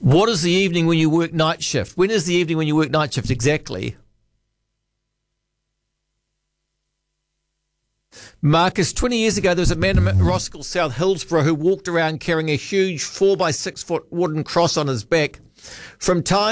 What is the evening when you work night shift? When is the evening when you work night shift exactly? Marcus, 20 years ago, there was a man in Roskill, South Hillsborough, who walked around carrying a huge 4 by 6 foot wooden cross on his back. From time